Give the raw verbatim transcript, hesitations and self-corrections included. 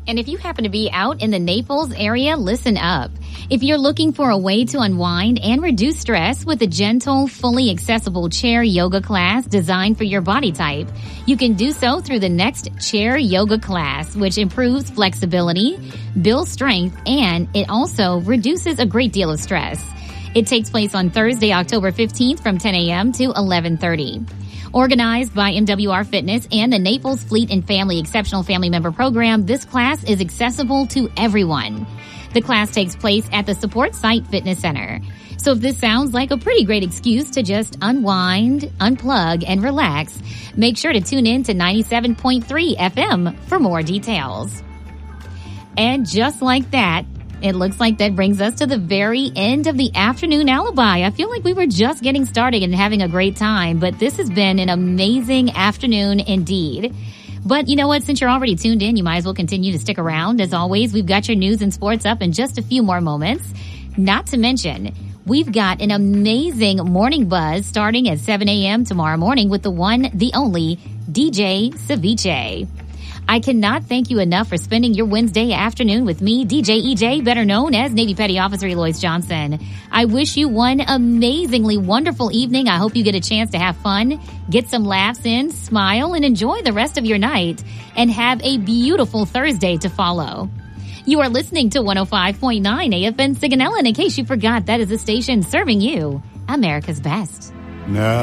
And if you happen to be out in the Naples area, listen up. If you're looking for a way to unwind and reduce stress with a gentle, fully accessible chair yoga class designed for your body type, you can do so through the Next Chair Yoga class, which improves flexibility, builds strength, and it also reduces a great deal of stress. It takes place on Thursday, October fifteenth from ten a.m. to eleven thirty. Organized by M W R Fitness and the Naples Fleet and Family Exceptional Family Member Program, this class is accessible to everyone. The class takes place at the Support Site Fitness Center. So if this sounds like a pretty great excuse to just unwind, unplug, and relax, make sure to tune in to ninety-seven point three F M for more details. And just like that, it looks like that brings us to the very end of the Afternoon Alibi. I feel like we were just getting started and having a great time, but this has been an amazing afternoon indeed. But you know what? Since you're already tuned in, you might as well continue to stick around. As always, we've got your news and sports up in just a few more moments. Not to mention, we've got an amazing morning buzz starting at seven a.m. tomorrow morning with the one, the only, D J Ceviche. I cannot thank you enough for spending your Wednesday afternoon with me, D J E J, better known as Navy Petty Officer Eloise Johnson. I wish you one amazingly wonderful evening. I hope you get a chance to have fun, get some laughs in, smile, and enjoy the rest of your night, and have a beautiful Thursday to follow. You are listening to one oh five point nine A F N Sigonella, and in case you forgot, that is the station serving you America's best. Now